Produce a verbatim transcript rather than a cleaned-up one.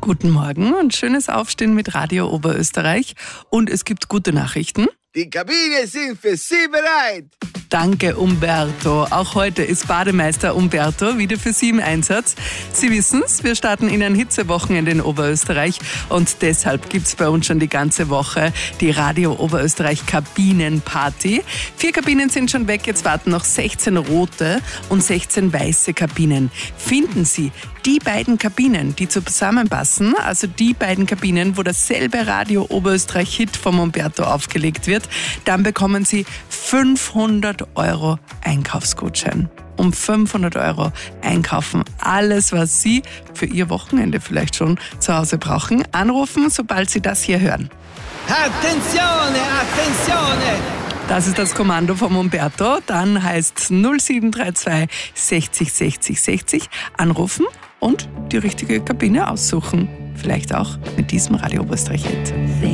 Guten Morgen und schönes Aufstehen mit Radio Oberösterreich. Und es gibt gute Nachrichten. Die Kabine sind für Sie bereit. Danke, Umberto. Auch heute ist Bademeister Umberto wieder für Sie im Einsatz. Sie wissen's, wir starten in ein Hitzewochenende in Oberösterreich und deshalb gibt's bei uns schon die ganze Woche die Radio Oberösterreich Kabinenparty. Vier Kabinen sind schon weg, jetzt warten noch sechzehn rote und sechzehn weiße Kabinen. Finden Sie die beiden Kabinen, die zusammenpassen, also die beiden Kabinen, wo dasselbe Radio Oberösterreich Hit vom Umberto aufgelegt wird, dann bekommen Sie fünfhundert Euro Einkaufsgutschein. Um fünfhundert Euro einkaufen. Alles, was Sie für Ihr Wochenende vielleicht schon zu Hause brauchen. Anrufen, sobald Sie das hier hören. Attenzione, attenzione! Das ist das Kommando vom Umberto. Dann heißt null sieben drei zwei sechzig sechzig sechzig anrufen und die richtige Kabine aussuchen. Vielleicht auch mit diesem Radio Oberösterreich Hit.